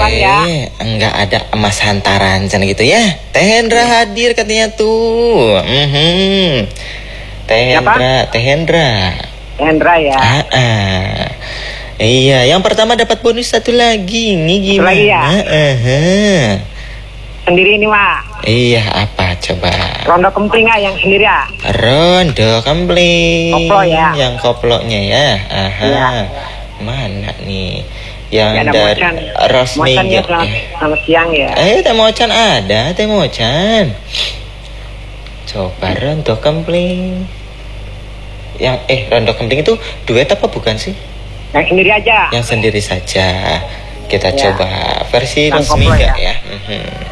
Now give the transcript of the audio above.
pulang ya. Enggak ada emas hantaran sana gitu ya. Teh Hendra hadir katanya tuh. Teh Hendra. Hendra ya. Iya, yang pertama dapat bonus satu lagi. Ini gimana? Satu lagi ya. Sendiri ini Mak. Iya, apa coba? Rondo kempling yang sendiri ya. Rondo kempling. Koplo ya. Yang koploknya ya. Iya. Mana nih? Yang ya, dari Rosmi ya. Selamat siang ya. Teh Mocan ada, Teh Mocan. Coba rondo kempling. Yang rondo kempling itu duet apa bukan sih? Yang sendiri aja. Yang sendiri saja. Kita coba versi resmi ya.